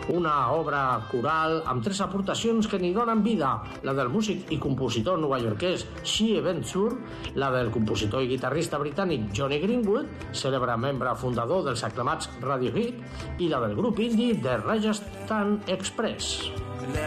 una obra coral amb 3 aportacions que n'hi donen vida, la del músic i compositor novaiorquès Shea Bensour, la del compositor i guitarrista britànic Jonny Greenwood, cèlebre membre fundador dels aclamats Radiohead, i la del grup indie The Rajasthan Express.